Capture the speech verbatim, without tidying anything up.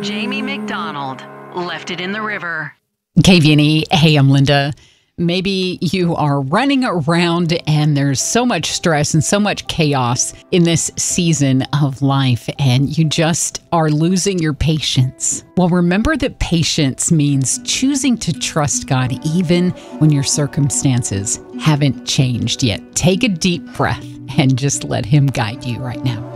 Jamie McDonald left it in the river. K V N E, hey, I'm Linda. Maybe you are running around and there's so much stress and so much chaos in this season of life, and you just are losing your patience. Well, remember that patience means choosing to trust God even when your circumstances haven't changed yet. Take a deep breath and just let Him guide you right now.